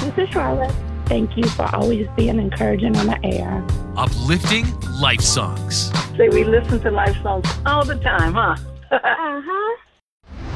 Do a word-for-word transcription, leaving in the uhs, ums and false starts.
This is Charlotte. Thank you for always being encouraging on the air. Uplifting life songs. Say we listen to life songs all the time, huh? uh-huh.